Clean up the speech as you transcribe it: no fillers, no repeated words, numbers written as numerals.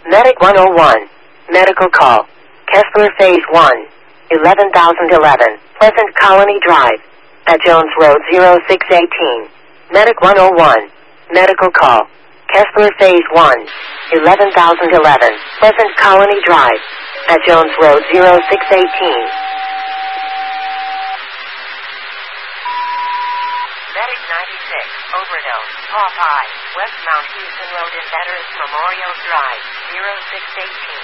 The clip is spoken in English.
Medic 101. Medical call. Kessler Phase 1. 11,011. Pleasant Colony Drive. At Jones Road 0618. Medic 101. Medical call. Kessler Phase 1. 11,011. Pleasant Colony Drive. At Jones Road 0618. Medic 96. Overdose. Popeye. West Mount Houston Road in Veterans Memorial Drive. 0618.